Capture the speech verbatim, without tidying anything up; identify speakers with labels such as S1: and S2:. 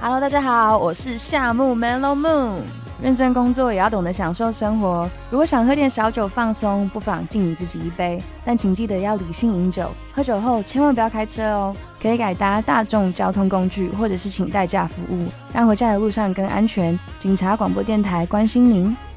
S1: Hello， 大家好，我是夏木 Mellow Moon。认真工作也要懂得享受生活。如果想喝点小酒放松，不妨敬你自己一杯，但请记得要理性饮酒。喝酒后千万不要开车哦，可以改搭大众交通工具，或者是请代驾服务，让回家的路上更安全。警察广播电台关心您。